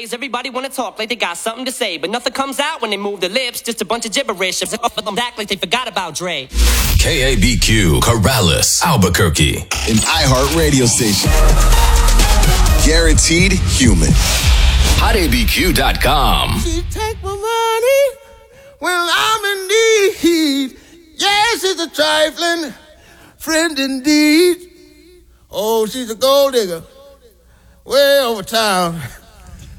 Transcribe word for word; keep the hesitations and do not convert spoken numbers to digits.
Nowadays, everybody wanna talk like they got something to say, but nothing comes out when they move their lips. Just a bunch of gibberish. Act like they forgot about Dre. K A B Q, Corrales, Albuquerque. An iHeart radio station. Guaranteed human. hot A B Q dot com. She take my money when I'm in need. Yes, it's a trifling friend indeed. Oh, she's a gold digger way over town.